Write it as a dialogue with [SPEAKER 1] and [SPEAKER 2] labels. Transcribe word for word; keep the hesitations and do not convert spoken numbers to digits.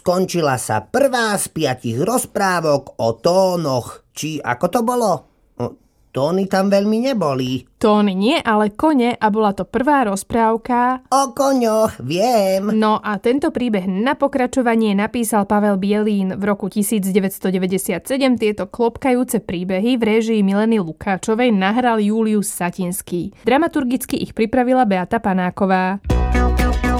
[SPEAKER 1] skončila sa prvá z piatich rozprávok o tónoch. Či ako to bolo? Tóny tam veľmi neboli.
[SPEAKER 2] Tóny nie, ale kone a bola to prvá rozprávka
[SPEAKER 1] o koňoch, viem.
[SPEAKER 2] No a tento príbeh na pokračovanie napísal Pavel Bielín v roku devätnásťstodeväťdesiatsedem. Tieto klopkajúce príbehy v réžii Mileny Lukáčovej nahral Julius Satinský. Dramaturgicky ich pripravila Beata Panáková.